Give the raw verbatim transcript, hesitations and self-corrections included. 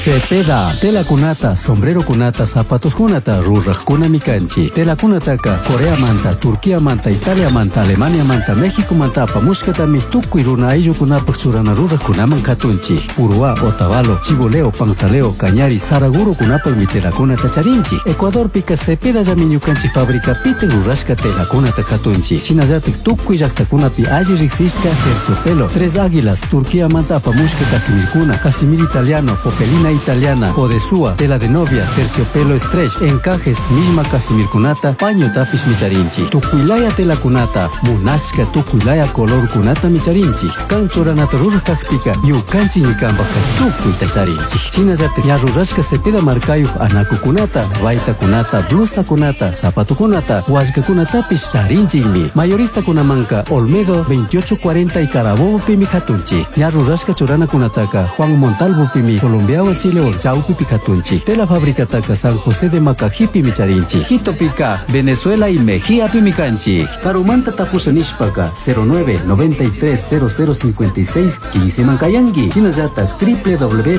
Cepeda, tela kunata, sombrero kunata, zapatos kunata, rurrak kunami kanchi. Tela kunataka, Corea manta, Turquía manta, Italia manta, Alemania manta, México manta, pamushkatami tukui runa ayllu kunapak churana rurrak kunaman katunchi. Urua, Otavalo, Chiboleo, Pansaleo, Cañari, Saraguro kunapak mi tela kunata charinchi. Ecuador pika Cepeda llami ñukanchi fábrica piten rurashka tela kunata katunchi. Chinallatik tukui llaqtakunapi alli riksishka terciopelo, Tres Águilas, Turquía manta pamushka casimir kuna, casimir italiano, popelina italiana, Odesúa, tela de novia, terciopelo stretch, encajes, misma casimir kunata, paño tapis micharinchi. Tukuilaya tela kunata, munashka tukuilaya color kunata micharinchi. Kanchuranata rurkakpika, yukanchi nikambaka tukui tacharinchi. Chinallatik ña rurashka Cepeda markayuq anaku kunata, vaita kunata, blusa kunata, zapato kunata, washka kunatapis charinchikmi. Mayorista kunamanka, Olmedo veintiocho cuarenta y Carabobo pimi katunchi. Ña rurashka churana kunataka, Juan Montalvo pimi, Colombiawa Chile o Chaupi Picatunchi. Tela fábrica taca San José de Macajipi Micharinchi. Quito Pica, Venezuela y Mejía Pimicanchi. Carumanta Tapusanishpaka cero nueve noventa y tres cero cero cincuenta y seis quince Mancayangi. Chinayata www